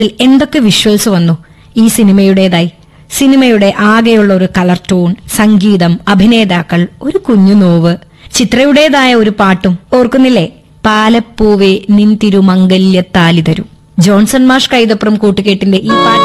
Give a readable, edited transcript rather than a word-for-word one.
എന്തൊക്കെ വിഷ്വൽസ് വന്നു ഈ സിനിമയുടേതായി. സിനിമയുടെ ആകെയുള്ള ഒരു കളർ ടോൺ, സംഗീതം, അഭിനേതാക്കൾ, ഒരു കുഞ്ഞു നോവ്, ചിത്രയുടേതായ ഒരു പാട്ടും ഓർക്കുന്നില്ലേ? പാലപ്പൂവേ നിൻ തിരുമംഗല്യത്താലി തരൂ. ജോൺസൺ മാഷ് കൈതപ്രം കൂട്ടുകെട്ടിന്റെ ഈ പാട്ട്